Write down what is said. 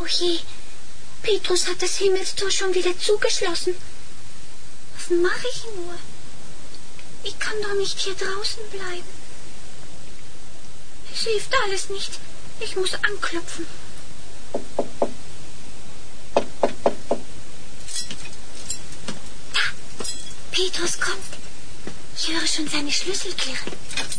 Oh je, Petrus hat das Himmelstor schon wieder zugeschlossen. Was mache ich nur? Ich kann doch nicht hier draußen bleiben. Es hilft alles nicht. Ich muss anklopfen. Da, Petrus kommt. Ich höre schon seine Schlüssel klirren.